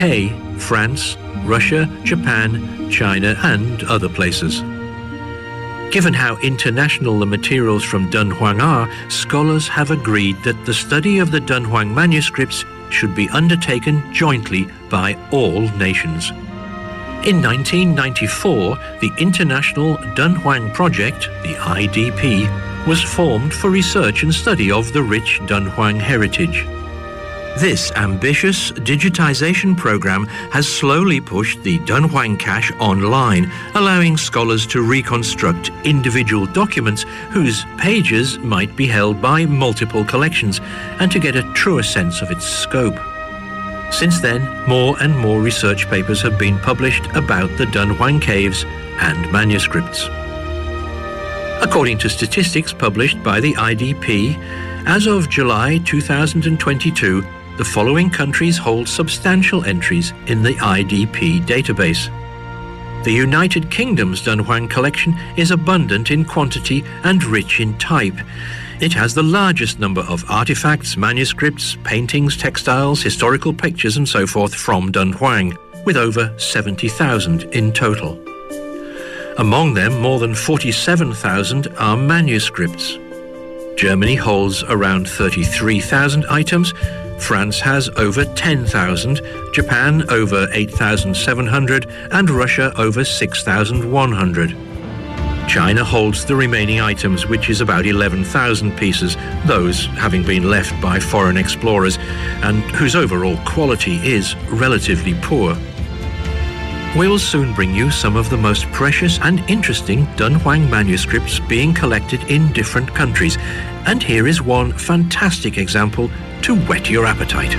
France, Russia, Japan, China, and other places. Given how international the materials from Dunhuang are, scholars have agreed that the study of the Dunhuang manuscripts should be undertaken jointly by all nations. In 1994, the International Dunhuang Project, the IDP, was formed for research and study of the rich Dunhuang heritage. This ambitious digitization program has slowly pushed the Dunhuang cache online, allowing scholars to reconstruct individual documents whose pages might be held by multiple collections and to get a truer sense of its scope. Since then, more and more research papers have been published about the Dunhuang caves and manuscripts. According to statistics published by the IDP, as of July 2022, the following countries hold substantial entries in the IDP database. The United Kingdom's Dunhuang collection is abundant in quantity and rich in type. It has the largest number of artifacts, manuscripts, paintings, textiles, historical pictures and so forth from Dunhuang, with over 70,000 in total. Among them, more than 47,000 are manuscripts. Germany holds around 33,000 items, France has over 10,000, Japan over 8,700, and Russia over 6,100. China holds the remaining items, which is about 11,000 pieces, those having been left by foreign explorers, and whose overall quality is relatively poor. We will soon bring you some of the most precious and interesting Dunhuang manuscripts being collected in different countries, and here is one fantastic example to whet your appetite.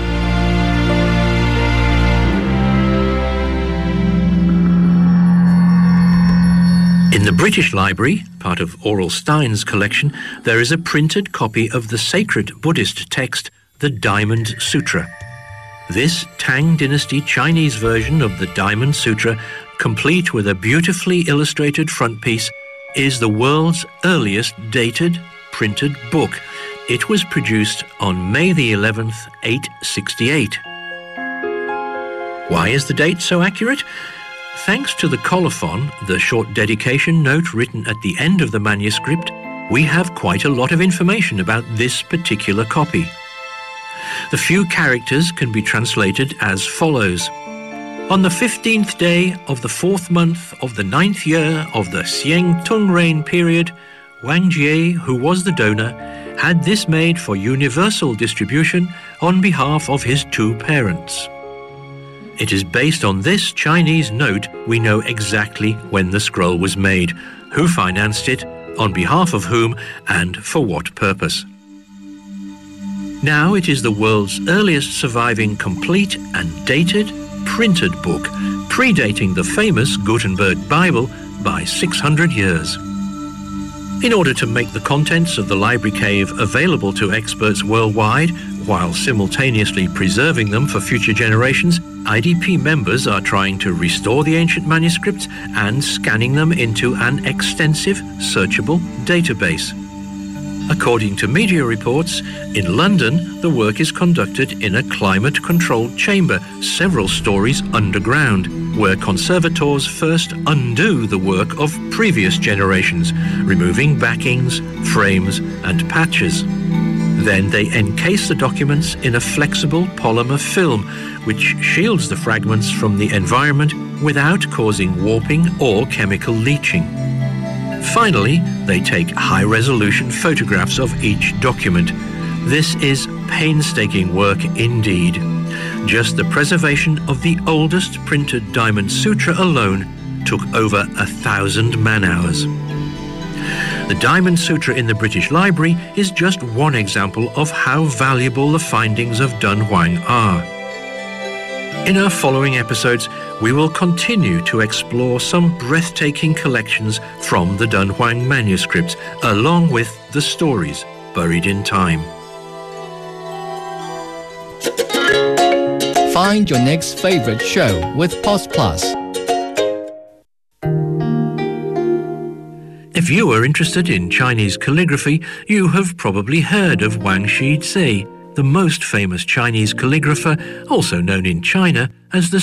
In the British Library, part of Aurel Stein's collection, there is a printed copy of the sacred Buddhist text, the Diamond Sutra. This Tang Dynasty Chinese version of the Diamond Sutra, complete with a beautifully illustrated frontpiece, is the world's earliest dated printed book. It was produced on May the 11th, 868. Why is the date so accurate? Thanks to the colophon, the short dedication note written at the end of the manuscript, we have quite a lot of information about this particular copy. The few characters can be translated as follows. On the 15th day of the 4th month of the 9th year of the Xiang Tung reign period, Wang Jie, who was the donor, had this made for universal distribution on behalf of his two parents. It is based on this Chinese note we know exactly when the scroll was made, who financed it, on behalf of whom, and for what purpose. Now it is the world's earliest surviving complete and dated printed book, predating the famous Gutenberg Bible by 600 years. In order to make the contents of the library cave available to experts worldwide, while simultaneously preserving them for future generations, IDP members are trying to restore the ancient manuscripts and scanning them into an extensive, searchable database. According to media reports, in London, the work is conducted in a climate-controlled chamber several stories underground, where conservators first undo the work of previous generations, removing backings, frames, and patches. Then they encase the documents in a flexible polymer film, which shields the fragments from the environment without causing warping or chemical leaching. Finally, they take high-resolution photographs of each document. This is painstaking work indeed. Just the preservation of the oldest printed Diamond Sutra alone took over 1,000 man-hours. The Diamond Sutra in the British Library is just one example of how valuable the findings of Dunhuang are. In our following episodes, we will continue to explore some breathtaking collections from the Dunhuang manuscripts, along with the stories buried in time. Find your next favorite show with Pos Plus. If you are interested in Chinese calligraphy, you have probably heard of Wang Shizhi, the most famous Chinese calligrapher, also known in China as the